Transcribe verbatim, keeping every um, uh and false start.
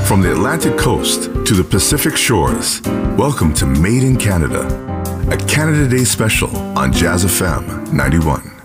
From the Atlantic coast to the Pacific shores, welcome to Made in Canada, a Canada Day special on Jazz F M ninety-one.